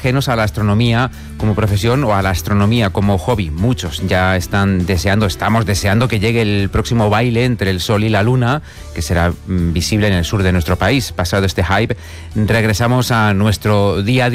ajenos a la astronomía como profesión o a la astronomía como hobby. Muchos ya estamos deseando que llegue el próximo baile entre el Sol y la Luna, que será visible en el sur de nuestro país. Pasado este hype, regresamos a nuestro día a día